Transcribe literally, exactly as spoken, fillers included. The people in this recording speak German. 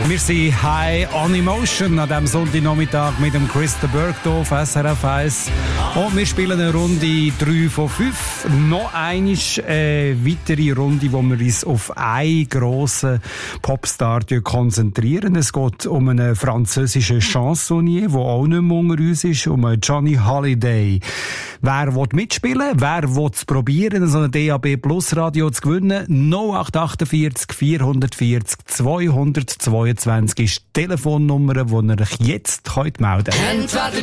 Wir sind High on Emotion an diesem Sonntagnachmittag mit dem Christa Bergdorf, S R F eins. Und wir spielen eine Runde drei von fünf. Noch eine äh, weitere Runde, wo wir uns auf einen grossen Popstar konzentrieren. Es geht um einen französischen Chansonnier, der auch nicht mehr unter uns ist, um Johnny Hallyday. Wer will mitspielen? Wer will es probieren, so ein D A B Plus Radio zu gewinnen? null acht acht vier vier vier null zwei zwei zwei ist die Telefonnummer, die ihr euch jetzt melden könnt.